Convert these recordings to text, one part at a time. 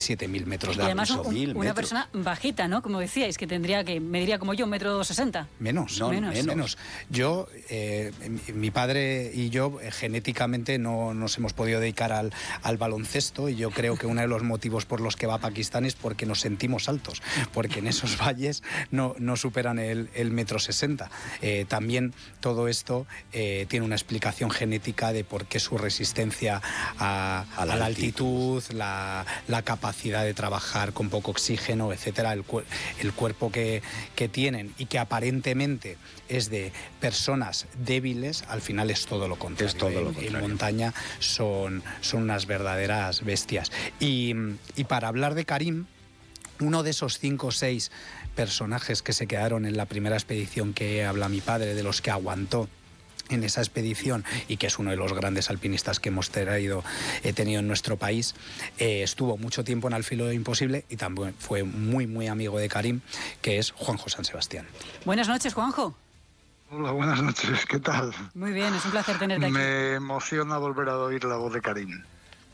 7.000 metros de altura. Y además una metros. Persona bajita, ¿no? Como decíais, que mediría como yo, 1,60 m. Menos. Yo, mi padre y yo, genéticamente no nos hemos podido dedicar al baloncesto, y yo creo que uno de los motivos por los que va a Pakistán es porque nos sentimos altos, porque en esos valles no superan el 1,60 m. También todo esto tiene una explicación genética de por qué su resistencia a la altitud, la capacidad de trabajar con poco oxígeno, etcétera, el cuerpo que tienen, y que aparentemente es de personas débiles, al final es todo lo contrario. En montaña son unas verdaderas bestias. Y para hablar de Karim, uno de esos 5 o 6 personajes que se quedaron en la primera expedición que habla mi padre, de los que aguantó en esa expedición, y que es uno de los grandes alpinistas que hemos tenido en nuestro país, estuvo mucho tiempo en Al filo de lo imposible, y también fue muy, muy amigo de Karim, que es Juanjo San Sebastián. Buenas noches, Juanjo. Hola, buenas noches, ¿qué tal? Muy bien, es un placer tenerte aquí. Me emociona volver a oír la voz de Karim.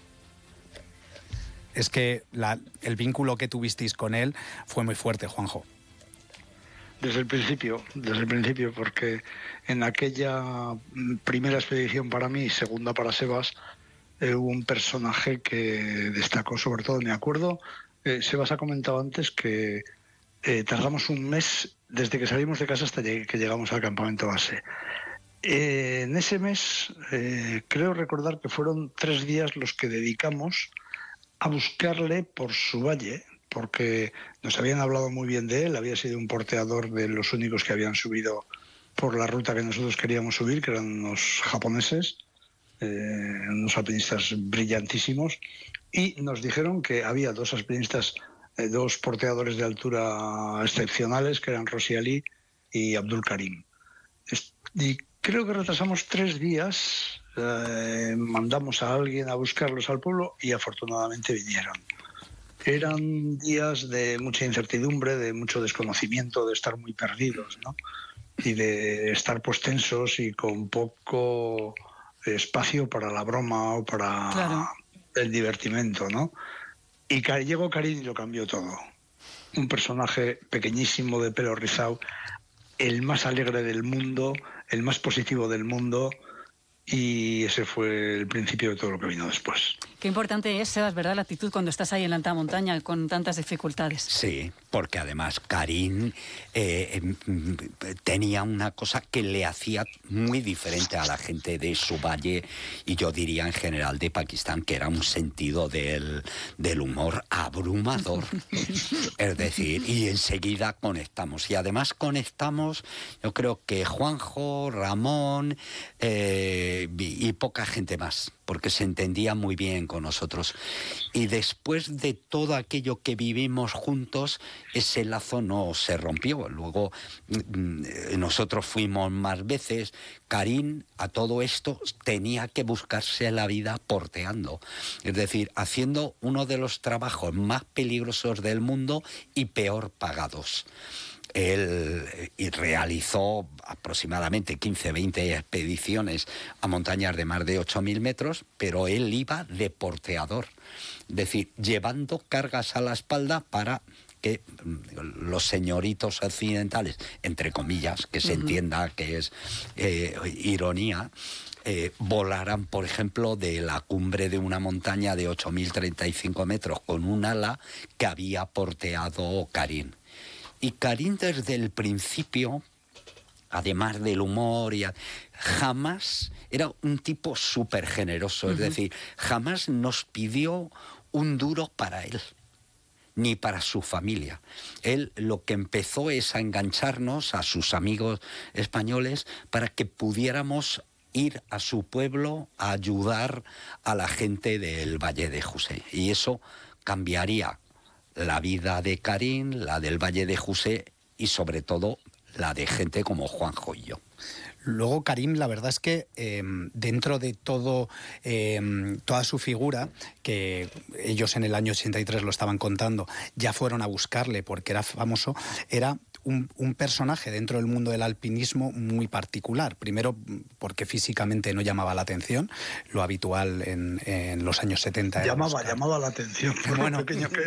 Es que el vínculo que tuvisteis con él fue muy fuerte, Juanjo. Desde el principio, porque en aquella primera expedición para mí, segunda para Sebas, hubo un personaje que destacó sobre todo. Me acuerdo, Sebas ha comentado antes que tardamos un mes desde que salimos de casa hasta que llegamos al campamento base. En ese mes, creo recordar que fueron 3 días los que dedicamos a buscarle por su valle, porque nos habían hablado muy bien de él. Había sido un porteador de los únicos que habían subido por la ruta que nosotros queríamos subir, que eran unos japoneses, unos alpinistas brillantísimos, y nos dijeron que había 2 alpinistas, 2 porteadores de altura excepcionales, que eran Rossi Ali y Abdul Karim. Y creo que retrasamos 3 días, mandamos a alguien a buscarlos al pueblo y afortunadamente vinieron. Eran días de mucha incertidumbre, de mucho desconocimiento, de estar muy perdidos, ¿no? Y de estar pues tensos y con poco espacio para la broma o para el divertimento, ¿no? Y llegó Karim y lo cambió todo. Un personaje pequeñísimo, de pelo rizado, el más alegre del mundo, el más positivo del mundo, y ese fue el principio de todo lo que vino después. Qué importante es, Sebas, ¿verdad?, la actitud cuando estás ahí en la alta montaña con tantas dificultades. Sí, porque además Karim tenía una cosa que le hacía muy diferente a la gente de su valle, y yo diría en general de Pakistán, que era un sentido del humor abrumador. Es decir, y enseguida conectamos. Y además conectamos, yo creo que Juanjo, Ramón y poca gente más, porque se entendía muy bien con nosotros. Y después de todo aquello que vivimos juntos, ese lazo no se rompió. Luego nosotros fuimos más veces. Karim, a todo esto, tenía que buscarse la vida porteando, es decir, haciendo uno de los trabajos más peligrosos del mundo y peor pagados. Él realizó aproximadamente 15-20 expediciones a montañas de más de 8.000 metros, pero él iba de porteador, es decir, llevando cargas a la espalda para que los señoritos occidentales, entre comillas, que se entienda que es ironía, volaran, por ejemplo, de la cumbre de una montaña de 8.035 metros con un ala que había porteado Karim. Y Karim desde el principio, además del humor, jamás era un tipo súper generoso, es decir, jamás nos pidió un duro para él, ni para su familia. Él lo que empezó es a engancharnos a sus amigos españoles para que pudiéramos ir a su pueblo a ayudar a la gente del Valle de Jusé. Y eso cambiaría la vida de Karim, la del Valle de Jusé y sobre todo la de gente como Juanjo y yo. Luego Karim, la verdad es que dentro de todo, toda su figura, que ellos en el año 83 lo estaban contando, ya fueron a buscarle porque era famoso, era un personaje dentro del mundo del alpinismo muy particular. Primero, porque físicamente no llamaba la atención, lo habitual en los años 70. Llamaba la atención, por bueno, lo pequeño que